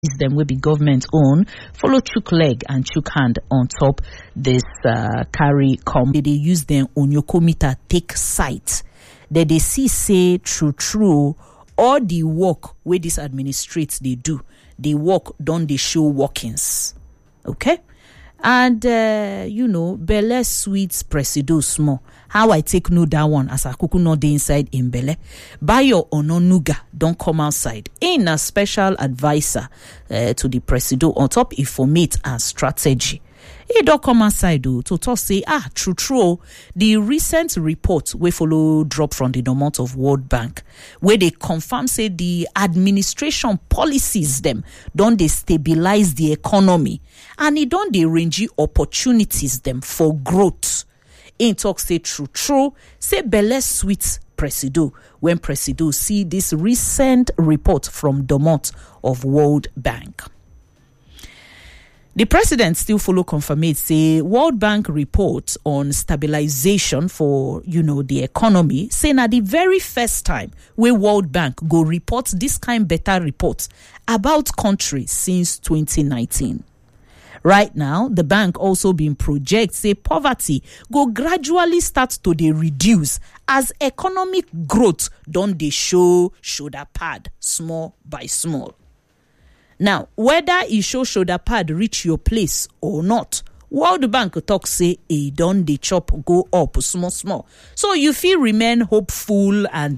them will be government own, follow chook leg and chook hand on top this carry come. They use them on your meter take sight. That they see say true all the work where this administrates they do. The work don't they show workings. Okay? And Belle Sweets Presido small. How I take note that one as a kuku no dey inside in Belle. Bayo Ononuga don't come outside. In a special advisor to the Presido on top informate and strategy. He don't come outside though to talk say true. The recent report we follow drop from the amount of World Bank where they confirm say the administration policies them don't they stabilize the economy and it don't they range opportunities them for growth. In talk say true say Belle Sweets Presido when Presido see this recent report from Domot of World Bank. The president still follow confirmate say World Bank report on stabilization for the economy say na the very first time where World Bank go report this kind better report about country since 2019. Right now, the bank also been project say poverty go gradually start to dey reduce as economic growth don dey shoulder pad small by small. Now, whether e shoulder pad reach your place or not, World Bank talk say e don dey chop go up small. So you feel remain hopeful and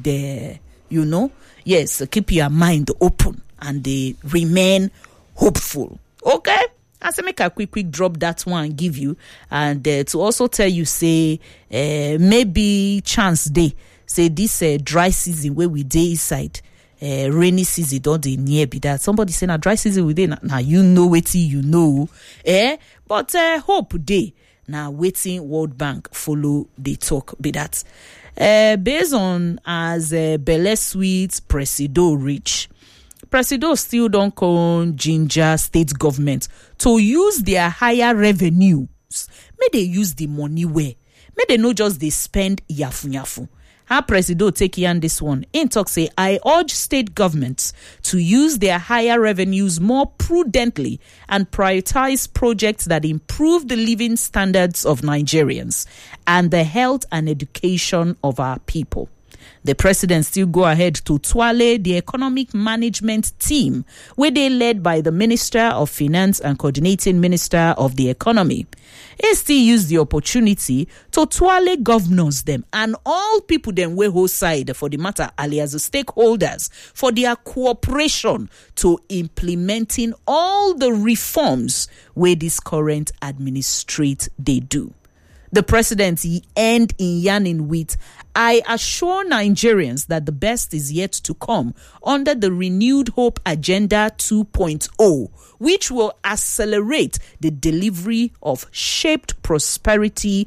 keep your mind open and they remain hopeful. Okay? I say make a quick drop that one give you and to also tell you say maybe chance day say this dry season where we dey inside rainy season don't dey near be that somebody say na dry season we dey now wetin but hope day now waiting World Bank follow they talk be that based on as Belle Sweets Presido reach. Presido still don't call ginger state government to use their higher revenues. May they use the money where? May they not just they spend yafu. How Presido take on this one? In talk say, I urge state governments to use their higher revenues more prudently and prioritize projects that improve the living standards of Nigerians and the health and education of our people. The president still go ahead to twale the economic management team, where they led by the Minister of Finance and Coordinating Minister of the Economy. He still use the opportunity to twale governors them and all people them way whole side for the matter alias the stakeholders for their cooperation to implementing all the reforms where this current administrate they do. The president he end in yarning with, I assure Nigerians that the best is yet to come under the Renewed Hope Agenda 2.0, which will accelerate the delivery of shared prosperity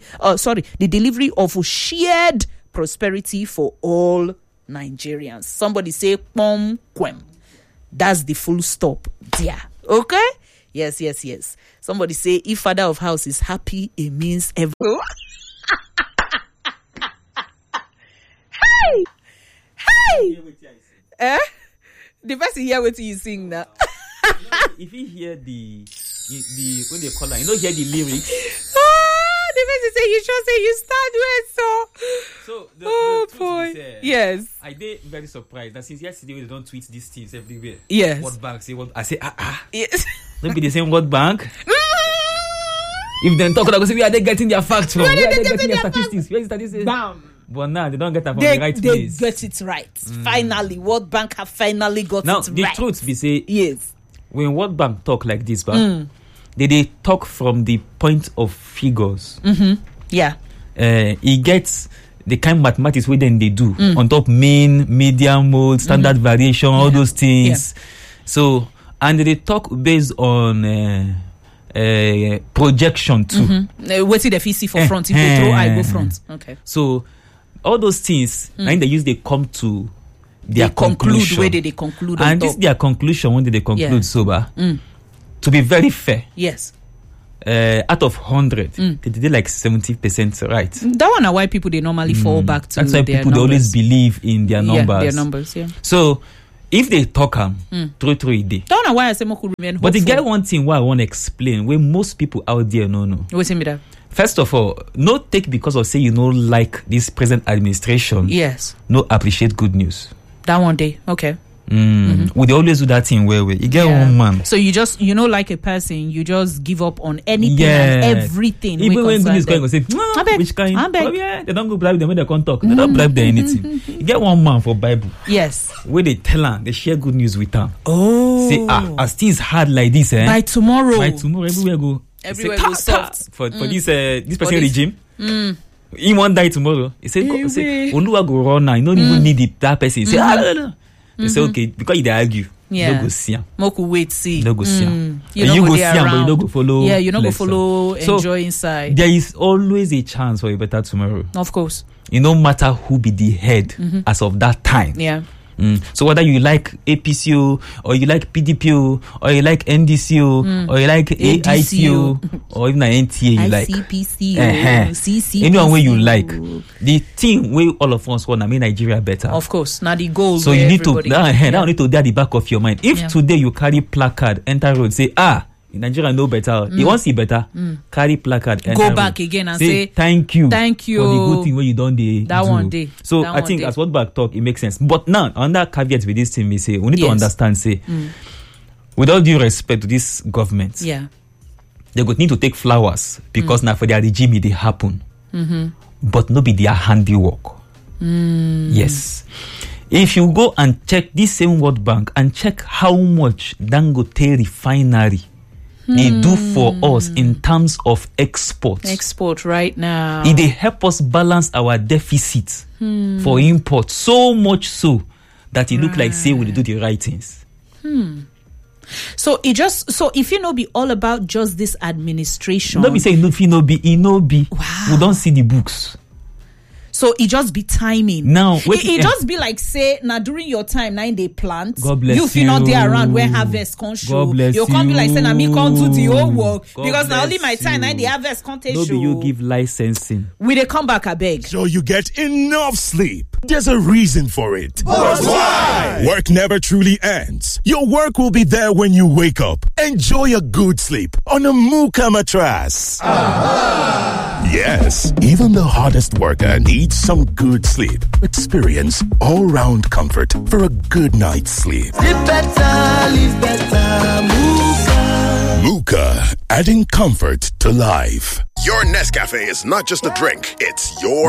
for all Nigerians. Somebody say, pom quem. That's the full stop there. Okay? Yes. Somebody say, if father of house is happy, it means everyone. Hey! The person hear what you sing now. If you hear the when they call it, hear the lyrics. The person say you sure say you start with so the boy. Is, yes. I did very surprised that since yesterday they don't tweet these things everywhere. Yes. World Bank say what I say Yes. Don't be the same World Bank. If they talk about where are they getting their facts from? Where are they getting their statistics? Where is statistics? Bam. But now they don't get that from the right place. They get it right. Finally, World Bank have finally got now, it right. Now, the truth be say, yes. When World Bank talk like this, they talk from the point of figures. Mm-hmm. Yeah. It gets the kind of mathematics where then they do on top mean, median, mode, standard variation, all those things. Yeah. So, and they talk based on projection too. What is the VC for front? If you throw, I go front. Okay. So, all those things, and they come to their conclusion. Where did they conclude? And this their conclusion, when did they conclude sober? To be very fair. Yes. Out of 100, they did like 70% right. That one are why people they normally fall back to. That's why their people numbers. They always believe in their numbers. Yeah, their numbers, yeah. So If they talk through a day. Don't know why I say more could remain hopeful. But the get one thing why I want to explain, where most people out there no. What's in me that? First of all, no take because of say you know like this present administration. Yes. No appreciate good news. That one day. Okay. We always do that thing where you get one man. So you just like a person, you just give up on anything and everything. Even when good news going say, which kind? Oh yeah, they don't go bribe them when they can't talk. They don't bribe them anything. You get one man for Bible. Yes. Where they tell them, they share good news with them. Oh. Say as things hard like this, by tomorrow everywhere go. Everywhere go soft for this person regime. He won't die tomorrow. He say Oluwa go run now. You don't even need that person. He say no. They say okay because they argue. Yeah. No go see him. Moku wait see. No go see him. You go see him, but you don't go follow. Yeah, you don't go follow. Enjoy inside. There is always a chance for a better tomorrow. Of course. It no matter who be the head as of that time. Yeah. So whether you like APCO or you like PDPO or you like NDCO or you like AICO or even NTA you like CPCO, anyone way you like, the thing where all of us want to make Nigeria better. Of course, now the goal. So you need to that need to be at the back of your mind. If today you carry placard, enter road, say in Nigeria know better. You want see better, carry placard, go back again and say thank you for the good thing where you don't do. One day. So I think as what back talk, it makes sense. But now under caveat with this thing, we say we need to understand. Say with all due respect to this government, they would need to take flowers because now for their regime it happen, but not be their handiwork. Yes. If you go and check this same World Bank and check how much Dangote refinery they do for us in terms of export right now, they help us balance our deficit for import so much so that it look like say we do the right things. So if you know be all about just this administration, let me say no be wow. We don't see the books. So it just be timing. Now it just be like say now during your time 9 day plant. God bless you. Feel not there around when harvest can't show. God bless you can't be like say now me can't do the whole work God because now only my time 9 day harvest can't show. No be you give licensing. Will they come back? I beg. So you get enough sleep. There's a reason for it. Why? Work never truly ends. Your work will be there when you wake up. Enjoy a good sleep on a Muka mattress. Yes, even the hardest worker needs some good sleep. Experience all-round comfort for a good night's sleep. Live better, Muka. Muka, adding comfort to life. Your Nescafe is not just a drink, it's your